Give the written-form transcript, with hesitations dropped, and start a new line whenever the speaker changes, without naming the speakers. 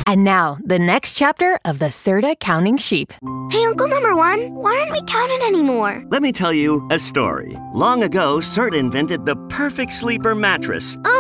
And now, the next chapter of the Serta Counting Sheep.
Hey, Uncle Number One, why aren't we counting anymore?
Let me tell you a story. Long ago, Serta invented the perfect sleeper mattress.
Oh,